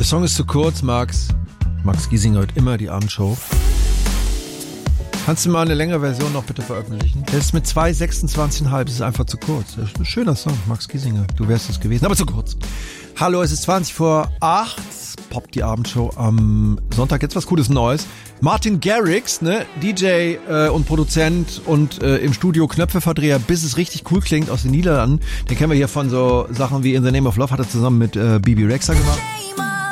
Der Song ist zu kurz, Max. Max Giesinger hört immer die Abendshow. Kannst du mal eine längere Version noch bitte veröffentlichen? Der ist mit 2,26,5, das ist einfach zu kurz. Das ist ein schöner Song, Max Giesinger. Du wärst es gewesen, aber zu kurz. Hallo, es ist 20 vor 8. Poppt die Abendshow am Sonntag. Jetzt was Cooles Neues. Martin Garrix, ne, DJ und Produzent und im Studio Knöpfeverdreher, bis es richtig cool klingt, aus den Niederlanden. Den kennen wir hier von so Sachen wie In the Name of Love, hat er zusammen mit Bibi Rexha gemacht.